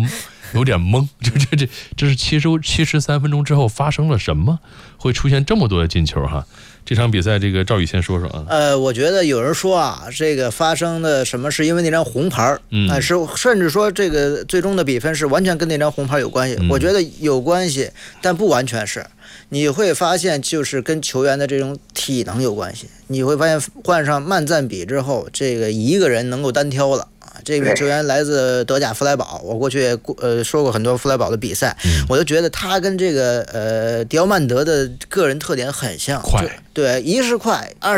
有点懵，这是73分钟之后发生了什么，会出现这么多的进球哈？这场比赛，这个赵宇先说说啊。 我觉得有人说啊，这个发生的什么是因为那张红牌，甚至说这个最终的比分是完全跟那张红牌有关系。我觉得有关系，但不完全是。你会发现，就是跟球员的这种体能有关系。你会发现，换上曼赞比之后，这个一个人能够单挑了。这名球员来自德甲弗莱堡，我过去说过很多弗莱堡的比赛，我就觉得他跟这个迪奥曼德的个人特点很像， 快， 对，一是快，二